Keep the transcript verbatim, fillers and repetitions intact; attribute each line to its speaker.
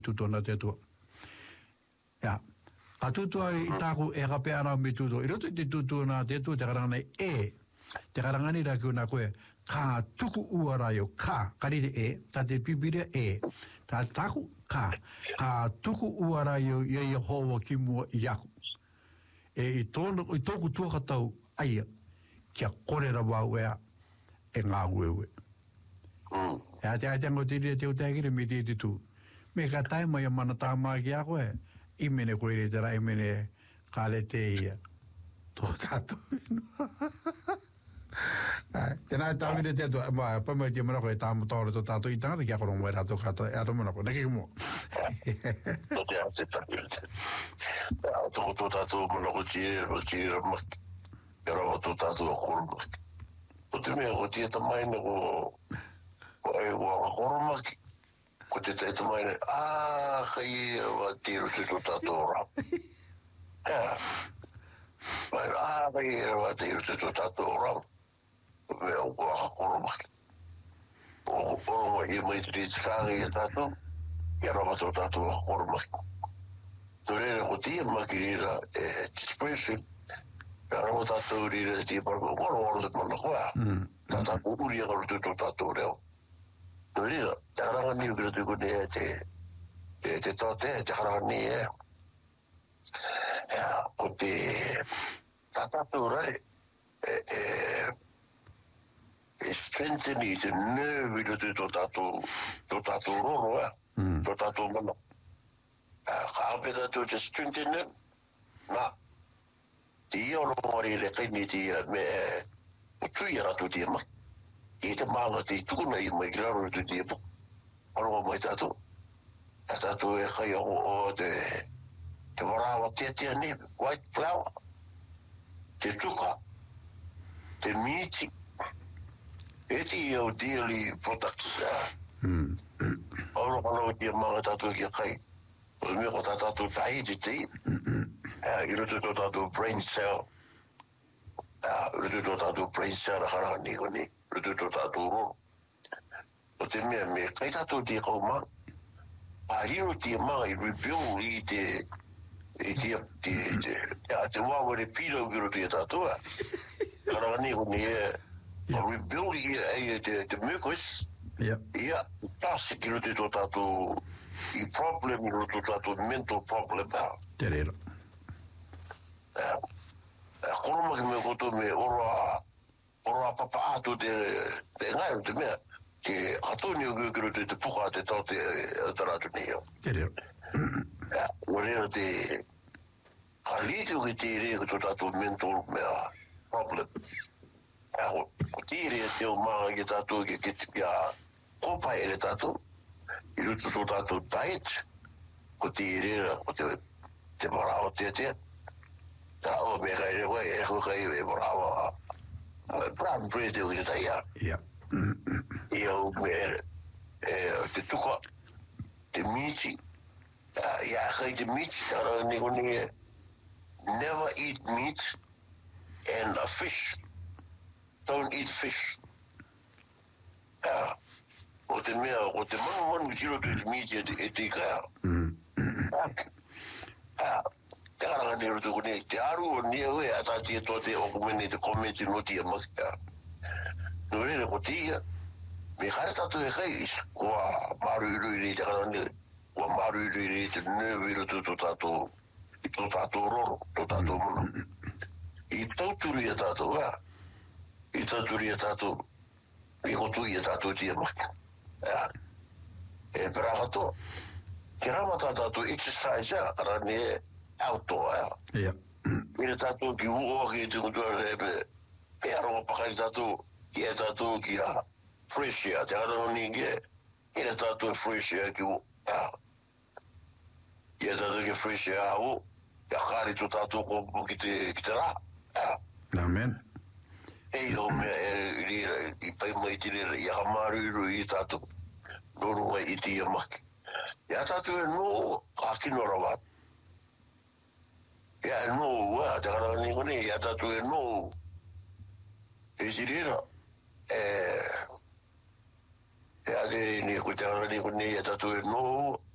Speaker 1: tutona te tu. Ya. A tutua i tāku e rape ana me tuto. I roto te tutona te tu te karanga e. Te karanga ni raki una koe. Ka tuku uara yo ka. Kari te e. Ta te pipire e. Ta tāku ka. Ka tuku uara yo i Yehova ki mua i aku. E i tōnu, i tōku tuaka tau aia. Kia korera wau ea e ngā uewe. E a te aitengo te ria te o tēkire me te te tū. Me ka taima ia mana tā maa ki a koe. I mene koe re te rai mene ka le te ia. Tō tātou ino. Tēnā e tāwine te atua. Mā, pamai te mana koe tāmu tāore tō tātou i tangata ki a korongo e rātou kato. E ato mana koe. Neke ki mua.
Speaker 2: Tō te ate tāwine. Tōko tō tātou mana koe tire, ro tire maki. E rawa tō tātou a koro maki. Tō te mea koe tia tamaina ko e wā koro maki. Ko te te te maine, ah, kai e wa tiro te tō tātou rau. Ja. Maine, ah, kai e wa tiro te tō tātou rau. Mea o kua koro maki. O koro mai e mai te te kāngi e tātou, e rawa tō tātou a koro maki. Tō reira ko tia maki reira e expression, e rawa tātou reira e tia parako, koro oro te mana koa. Tā tātou uri a karo te tō tātou reo. Tō reira, te karanga ni ukira tuku ne te te te tote, te karanga ni e. Ea, ko te tātātou rai, e, e, e strengthen i te nerve i te tō tātou, tō tātou roro, e, tō tātou mana. Ka ape tātou te strengthen e, nā, te ia ono mori le kaini te ia me e, o tui a ratu te ma. I te maanga te tukuna i mai kiraro tu te epo. Aronga mai tātou. A tātou e kai o, o te te warawa tia tia ne, white flower, te tuka, te miti, e te i au daily products. Aronga nau tia maanga tātou ki a kai. O mea ko tā tātou tahi te te. I roto tō tātou brain cell. I roto tō tātou brain cell a haranga ni ko ni. Rutu tō tātou roro. O te mea me, kai tātou te kau maa. A riro te maa i rebuild i te i te te te te wawa re pira u kiro te tātou a. Karanga ni ko ni e a rebuild i te te mucus. Ia, tasi kiro te tō tātou i problem i roto tātou mental problem a.
Speaker 1: Te reira.
Speaker 2: Koroma ki me koto me ora ora papa atu te te ngai te mea ke hatoni o kiro te te puka te tau te ataratu ni o.
Speaker 1: Te reo.
Speaker 2: Ja, orero te kalite o ki te reo to tatu mental mea problem. Ja, o te reo te o maa ki tatu ki ki kia kopa e le tatu i rutu to tatu diet ko te reo o te te marao te te ta o me kai reo e ko kai e marao brown bread o i taia.
Speaker 1: Ja.
Speaker 2: Ia o me e te tuka, te miti, ia kai te miti, tara ni ko ni never eat meat and a fish. Don't eat fish. Ja, o te mea, o te manu manu kiro te miti e te kaya. Ja, te karanga ni roto ko ni, te aru o ni ue ata tia to te o kumene te komenti noti a masika. No rere ko tia, me kare tatu e kai, kua maru iru iri te karanga ni, kua maru iru iri te nerve roto to tato, i to tato roro, to tato muna. I tauturi a tato, ja. I tauturi a tato, i kotui a tato tia maki. Ja. E perakato, ki ramata tato exercise ja, rani e, outdoor, ja.
Speaker 1: Ja.
Speaker 2: Mire tātou ki uoa ki te kutua rebe, e aronga pakai tātou, ki e tātou ki a fresh air, te aronga ni ki e, ki e tātou fresh air ki uoa. Ki e tātou ki fresh air u, ki a kari tō tātou ko ki te, ki te rā.
Speaker 1: Amen.
Speaker 2: Ei o mea e rira, i pai mai te rira, i a maru iru i tātou, noru mai i te ia maki. Ia tātou e no, ka kino rawat. Ia e no, ua, te karanga ni kone, ia tātou e no. E tirira, e... E ade ni ko te karanga ni kone, ia tātou e no,